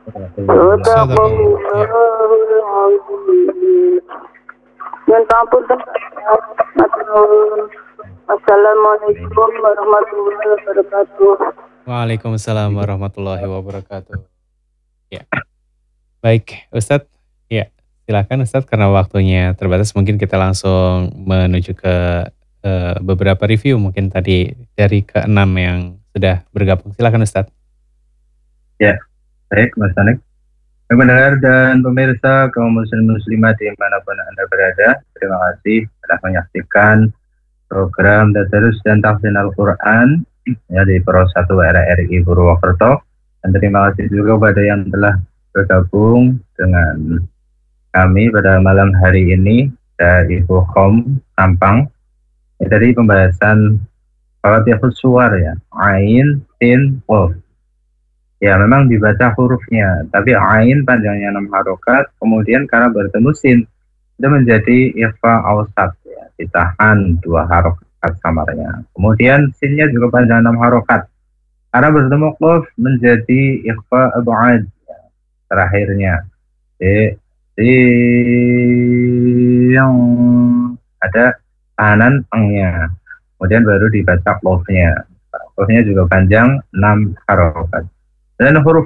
Sadaqallah. Ya. Minta ampun Assalamualaikum warahmatullahi wabarakatuh. Waalaikumsalam warahmatullahi wabarakatuh. Ya. Baik, Ustadz. Ya, silakan Ustadz karena waktunya terbatas mungkin kita langsung menuju ke beberapa review mungkin tadi dari keenam yang sudah bergabung. Silakan Ustadz. Ya, baik Mas Tanik. Pendengar dan pemirsa kaum muslim muslimat dimanapun Anda berada, terima kasih telah menyaksikan program Tadarus dan Tahsin Al-Quran ya, di Pro 1 RRI Purwokerto. Dan terima kasih juga pada yang telah bergabung dengan kami pada malam hari ini dari Ibu Khom Tampang. Ya, dari pembahasan Fatihus Suwar ya, Ain, Sin, Qaf. Ya memang dibaca hurufnya, tapi Ain panjangnya 6 harokat, kemudian karena bertemu Sin, itu menjadi ikhfa awsat ya, ditahan 2 harokat samarnya. Kemudian Sinnya juga panjang 6 harokat, karena bertemu Qaf menjadi ikhfa ab'ad ya, terakhirnya. Yang ada tahanan engnya, kemudian baru dibaca Qafnya. Qafnya juga panjang 6 harokat. Dan huruf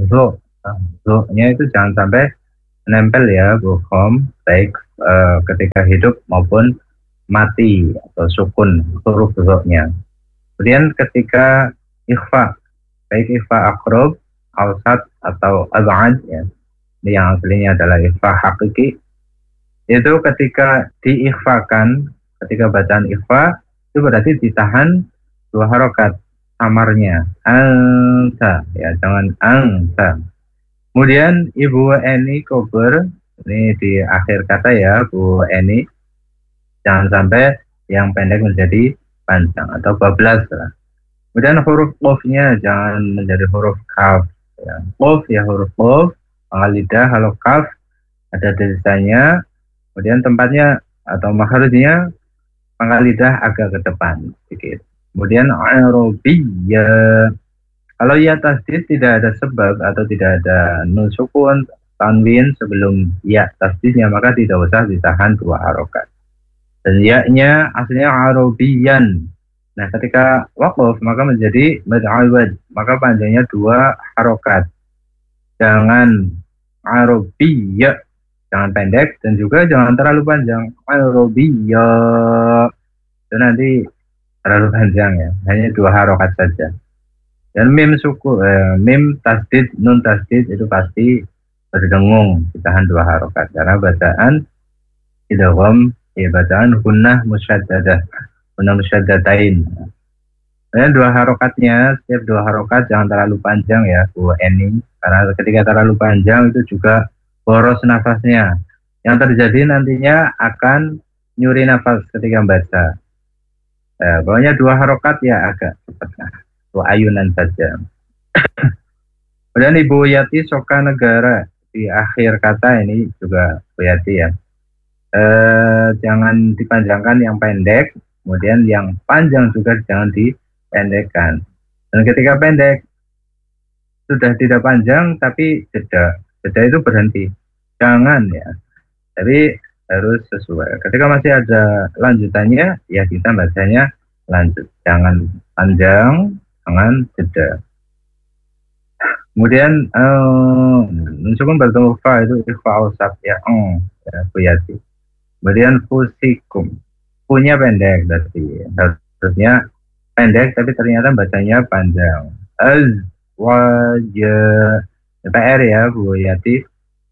zo-nya itu jangan sampai nempel ya Bu Khom, baik ketika hidup maupun mati atau sukun huruf zo-nya. Kemudian ketika ikhfa, baik ikhfa akrob, awsat atau ab'ad ya, ini yang aslinya adalah ikhfa hakiki, itu ketika diikhfakan, ketika bacaan ikhfa itu berarti ditahan 2 harokat samarnya, angsa ya, jangan angsa. Kemudian Ibu Eni Kober, ini di akhir kata ya Bu Eni, jangan sampai yang pendek menjadi panjang atau bablas lah. Kemudian huruf qafnya jangan menjadi huruf kaf ya. Qaf ya huruf qaf, pangkal lidah, kalau kaf ada desanya, kemudian tempatnya atau makhrajnya pangkal lidah agak ke depan sedikit. Kemudian Arabiyya, kalau ya tasdid tidak ada sebab atau tidak ada nun sukun tanwin sebelum ya tasdidnya, maka tidak usah ditahan 2 harokat. Dan ya-nya aslinya Arabiyan. Nah ketika waqaf maka menjadi mad'awad, maka panjangnya 2 harokat. Jangan Arabiyya, jangan pendek, dan juga jangan terlalu panjang. Arabiyya itu nanti terlalu panjang ya, hanya 2 harokat saja. Dan mim suku, mim tasdid, nun tasdid itu pasti berdengung, ditahan 2 harokat karena bacaan idgham ya, bacaan gunnah musyaddadah, gunnah musyaddadain. Dan 2 harokatnya, setiap 2 harokat jangan terlalu panjang ya Bu Eni, karena ketika terlalu panjang itu juga boros nafasnya. Yang terjadi nantinya akan nyuri nafas ketika membaca. Pokoknya 2 harokat ya agak cepat, 2 ayunan saja. Kemudian Ibu Yati Soka Negara di akhir kata ini juga Bu Yati ya. Jangan dipanjangkan yang pendek, kemudian yang panjang juga jangan dipendekkan. Dan ketika pendek sudah tidak panjang tapi jeda itu berhenti. Jangan ya. Tapi harus sesuai. Ketika masih ada lanjutannya, ya kita bacanya lanjut. Jangan panjang, jangan jeda. Kemudian sukun bertemu fa itu ikhfa awsat ya, ya Bu Yati. Kemudian fusikum, punya pendek berarti harusnya pendek tapi ternyata bacanya panjang. Azwaja, PR ya Bu Yati.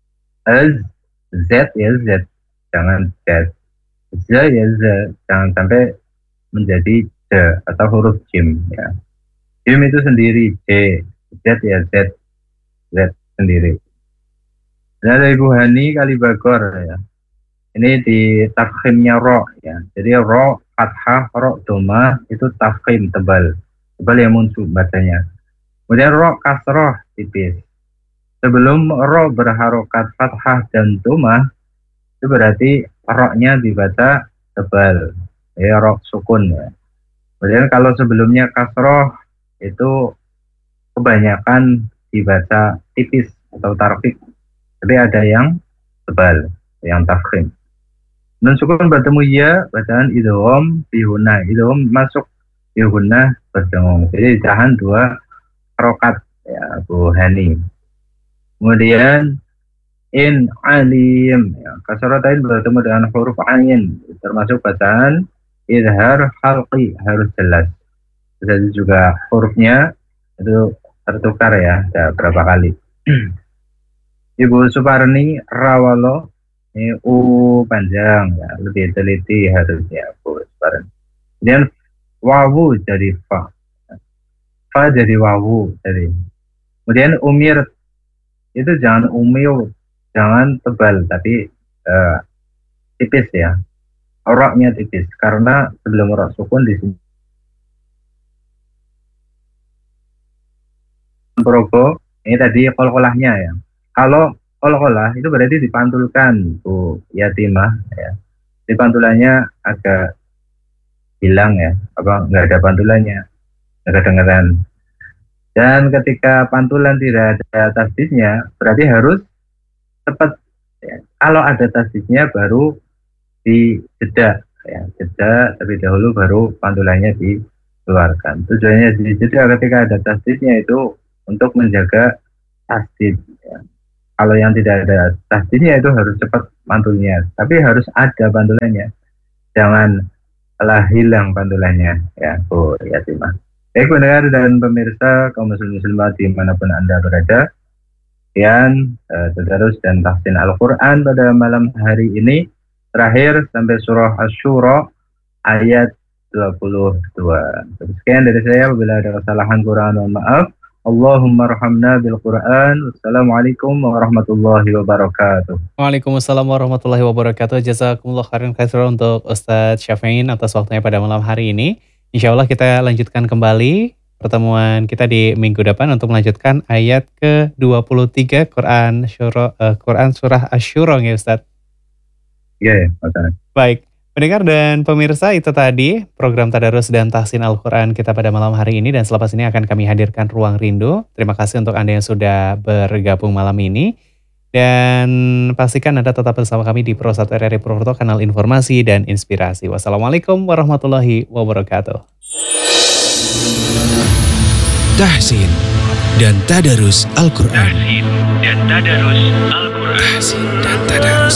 Z ya Z, jangan Z. Z ya Z, jangan sampai menjadi Z atau huruf jim ya. Jim itu sendiri J, Z ya Z, Z sendiri. Dan ada Ibu Hani Kalibagor ya. Ini di tafkhimnya ro ya. Jadi ro fathah, ro doma itu tafkhim tebal yang muncul bacanya. Kemudian ro kasroh tipis. Sebelum ro berharokat fathah dan doma itu berarti ro-nya dibaca tebal ya, ro sukun ya. Kemudian kalau sebelumnya kasroh itu kebanyakan dibaca tipis atau tarfik. Tapi ada yang tebal, yang tafkhim. Nun sukun bertemu ya, bacaan idgham fi gunnah. Idgham masuk fi gunnah berdengung. Jadi ditahan 2 harokat ya Bu Hani. Kemudian in alim ya, kasratain bertemu dengan huruf ain, termasuk bacaan izhar halqi, harus jelas. Jadi juga hurufnya itu tertukar ya, ada berapa kali. Ibu Suparni Rawalo, ini panjang ya, lebih teliti harusnya Bu Suparni. Kemudian wawu jadi fa jadi wawu jadi. Kemudian umir itu jangan umil, jangan tebal, tapi tipis ya, roknya tipis, karena sebelum rok sukun di sini progo ini tadi kolkolahnya ya. Kalau kolkolah itu berarti dipantulkan Bu Yatimah ya. Dipantulannya agak hilang ya, apa nggak ada pantulannya, nggak kedengeran. Dan ketika pantulan tidak ada tasdidnya, berarti harus cepat ya. Kalau ada tasdidnya baru dijeda ya, jeda terlebih dahulu baru pantulannya dikeluarkan. Tujuannya dijeda ketika ada tasdidnya itu untuk menjaga tasdid ya. Kalau yang tidak ada tasdidnya itu harus cepat pantulnya, tapi harus ada pantulannya, jangan telah hilang pantulannya ya Bu Yatimah. Baik pendengar dan pemirsa kaum muslimat dimanapun Anda berada, sekian tadarus dan tahsin Al-Quran pada malam hari ini, terakhir sampai surah Asy-Syura ayat 22. Sekian dari saya, bila ada kesalahan Quran mohon maaf. Allahumma rahamna bil Quran. Wassalamualaikum warahmatullahi wabarakatuh. Waalaikumsalam warahmatullahi wabarakatuh. Jazakumullah khairan katsiran untuk Ustadz Syafein atas waktunya pada malam hari ini. Insya Allah kita lanjutkan kembali pertemuan kita di minggu depan untuk melanjutkan ayat ke-23 Quran surah Asy-Syura ya Ustadz. Iya, ya, baik. Pendengar dan pemirsa, itu tadi program Tadarus dan Tahsin Al-Quran kita pada malam hari ini, dan selepas ini akan kami hadirkan Ruang Rindu. Terima kasih untuk Anda yang sudah bergabung malam ini, dan pastikan Anda tetap bersama kami di Pro 1 RRI Purwokerto, kanal informasi dan inspirasi. Wassalamualaikum warahmatullahi wabarakatuh. Tahsin dan Tadarus Al-Quran. Tahsin dan Tadarus Al-Quran. Tahsin dan Tadarus